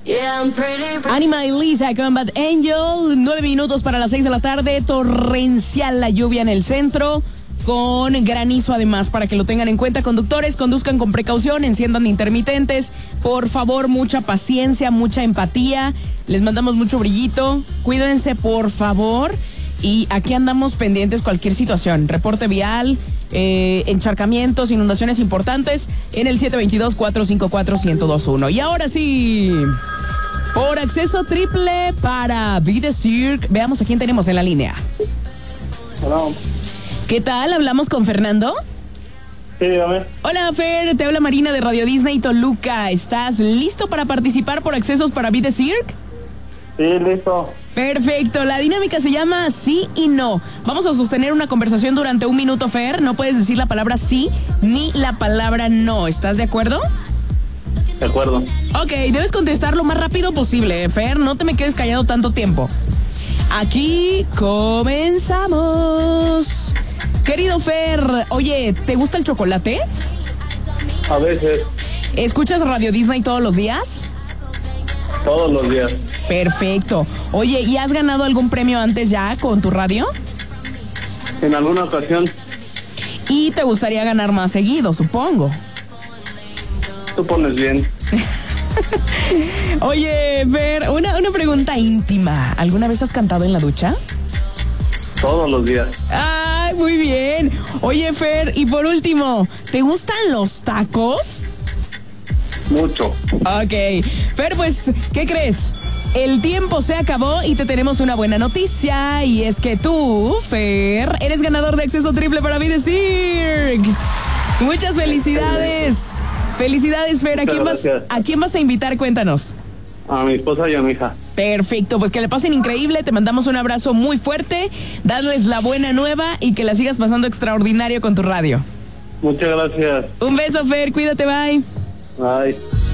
Anima y Lisa con Bad Angel. 9 minutos para las 6 de la tarde. Torrencial la lluvia en el centro, con granizo además, para que lo tengan en cuenta. Conductores, conduzcan con precaución, enciendan intermitentes. Por favor, mucha paciencia, mucha empatía. Les mandamos mucho brillito. Cuídense, por favor. Y aquí andamos pendientes cualquier situación. Reporte vial, encharcamientos, inundaciones importantes en el 722-454-1021. Y ahora sí, por acceso triple para Vida Cirque, veamos a quién tenemos en la línea. Hola. ¿Qué tal? ¿Hablamos con Fernando? Sí, dígame. Hola, Fer, te habla Marina de Radio Disney Toluca. ¿Estás listo para participar por accesos para Vida Cirque? Sí, listo. Perfecto, la dinámica se llama sí y no. Vamos a sostener una conversación durante 1 minuto, Fer. No puedes decir la palabra sí ni la palabra no. ¿Estás de acuerdo? De acuerdo. Ok, debes contestar lo más rápido posible, Fer. No te me quedes callado tanto tiempo. Aquí comenzamos. Querido Fer, oye, ¿te gusta el chocolate? A veces. ¿Escuchas Radio Disney todos los días? Todos los días. Perfecto. Oye, ¿y has ganado algún premio antes ya con tu radio? En alguna ocasión. Y te gustaría ganar más seguido, supongo. Tú pones bien. Oye, Fer, una pregunta íntima. ¿Alguna vez has cantado en la ducha? Todos los días. ¡Ay, muy bien! Oye, Fer, y por último, ¿te gustan los tacos? Mucho. Ok. Fer, pues, ¿qué crees? El tiempo se acabó y te tenemos una buena noticia. Y es que tú, Fer, eres ganador de acceso triple para Vida Cirque. Muchas felicidades. Felicidades, Fer. ¿A quién vas a invitar? Cuéntanos. A mi esposa y a mi hija. Perfecto, pues que le pasen increíble. Te mandamos un abrazo muy fuerte. Darles la buena nueva y que la sigas pasando extraordinario con tu radio. Muchas gracias. Un beso, Fer. Cuídate, bye. Bye.